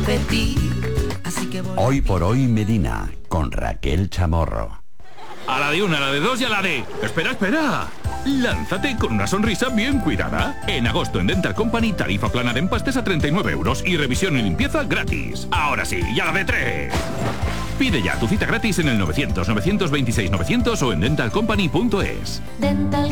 repetir. Así que voy Hoy por hoy Medina, con Raquel Chamorro. A la de una, a la de dos y a la de... ¡Espera! Lánzate con una sonrisa bien cuidada. En agosto en Dental Company, tarifa plana de empastes a 39 euros y revisión y limpieza gratis. Ahora sí, y a la de tres. Pide ya tu cita gratis en el 900 926 900 o en dentalcompany.es. Dental